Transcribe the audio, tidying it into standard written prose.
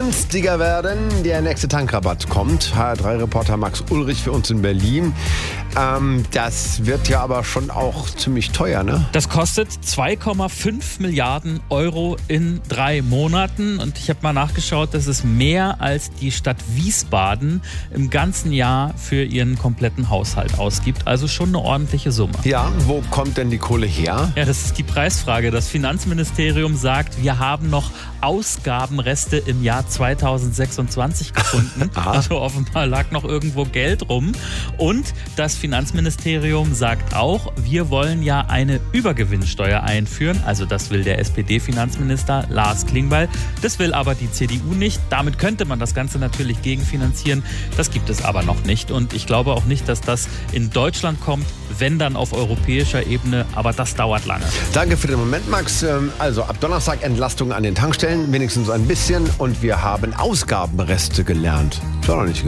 günstiger werden. Der nächste Tankrabatt kommt. HR3-Reporter Max Ulrich für uns in Berlin. Das wird ja aber schon auch ziemlich teuer, ne? Das kostet 2,5 Milliarden Euro in 3 Monaten. Und ich habe mal nachgeschaut, das ist mehr als die Stadt Wiesbaden im ganzen Jahr für ihren kompletten Haushalt ausgibt. Also schon eine ordentliche Summe. Ja, wo kommt denn die Kohle her? Ja, das ist die Preisfrage. Das Finanzministerium sagt, wir haben noch Ausgabenreste im Jahr 2026 gefunden. Also offenbar lag noch irgendwo Geld rum. Und das Finanzministerium sagt auch, wir wollen ja eine Übergewinnsteuer einführen. Also das will der SPD-Finanzminister Lars Klingbeil. Das will aber die CDU nicht. Damit könnte man das Ganze natürlich gegenfinanzieren. Das gibt es aber noch nicht. Und ich glaube auch nicht, dass das in Deutschland kommt, wenn dann auf europäischer Ebene. Aber das dauert lange. Danke für den Moment, Max. Also ab Donnerstag Entlastung an den Tankstellen, wenigstens ein bisschen. Und wir haben Ausgabenreste gelernt. Das war noch nicht